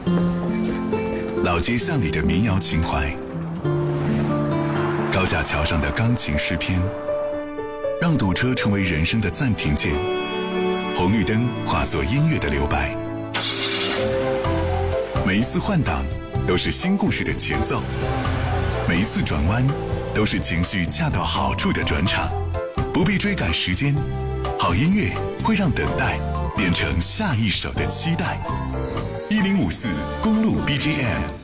老街巷里的民谣情怀，高架桥上的钢琴诗篇，让堵车成为人生的暂停键，红绿灯化作音乐的留白。每一次换挡都是新故事的前奏，每一次转弯都是情绪恰到好处的转场。不必追赶时间，好音乐会让等待变成下一首的期待。1054公路 BGM。